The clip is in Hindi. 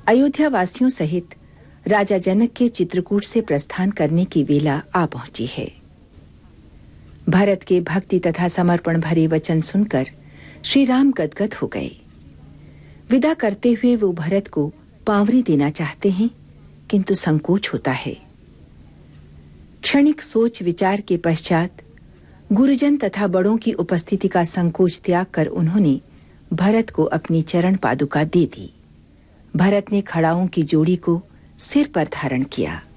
अयोध्या वासियों सहित राजा जनक के चित्रकूट से प्रस्थान करने की वेला आ पहुंची है। भरत के भक्ति तथा समर्पण भरे वचन सुनकर श्री राम गदगद हो गए। विदा करते हुए वो भरत को पांवरी देना चाहते हैं, किंतु संकोच होता है। क्षणिक सोच विचार के पश्चात गुरुजन तथा बड़ों की उपस्थिति का संकोच त्याग कर उन्होंने भरत को अपनी चरण पादुका दे दी। भरत ने खड़ाओं की जोड़ी को सिर पर धारण किया।